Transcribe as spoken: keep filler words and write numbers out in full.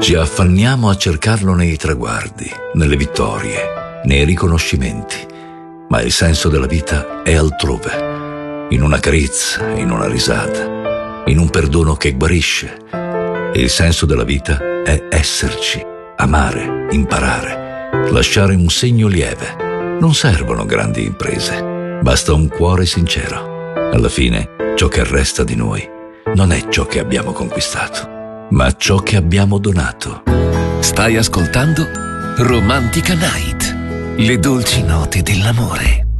Ci affanniamo a cercarlo nei traguardi, nelle vittorie, nei riconoscimenti, ma il senso della vita è altrove, in una carezza, in una risata, in un perdono che guarisce. Il senso della vita è esserci, amare, imparare, lasciare un segno lieve. Non servono grandi imprese, basta un cuore sincero. Alla fine, ciò che resta di noi non è ciò che abbiamo conquistato, ma ciò che abbiamo donato. Stai ascoltando Romantica Night, le dolci note dell'amore.